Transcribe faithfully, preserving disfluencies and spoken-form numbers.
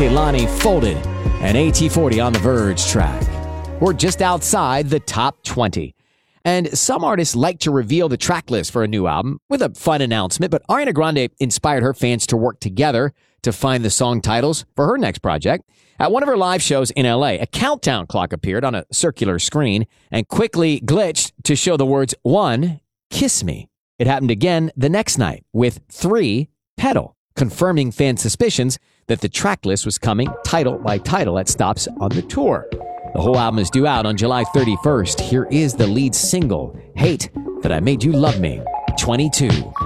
Kehlani Folded, and A T forty on the Verge track. We're just outside the top twenty. And some artists like to reveal the track list for a new album with a fun announcement, but Ariana Grande inspired her fans to work together to find the song titles for her next project. At one of her live shows in L A, a countdown clock appeared on a circular screen and quickly glitched to show the words one, Kiss Me. It happened again the next night with three, Pedal, confirming fan suspicions that the track list was coming title by title at stops on the tour. The whole album is due out on July thirty-first. Here is the lead single, Hate That I Made You Love Me, twenty-two.